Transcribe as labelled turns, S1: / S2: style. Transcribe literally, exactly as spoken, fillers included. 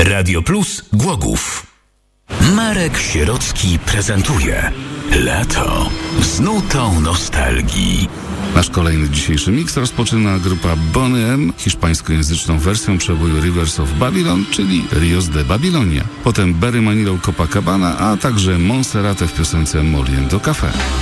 S1: Radio Plus Głogów. Marek Sierocki prezentuje Lato z nutą nostalgii.
S2: Nasz kolejny dzisiejszy miks rozpoczyna grupa Boney M. hiszpańskojęzyczną wersją przeboju Rivers of Babylon, czyli Rios de Babilonia. Potem Barry Manilow Copacabana, a także Monserrate w piosence Moliendo Café.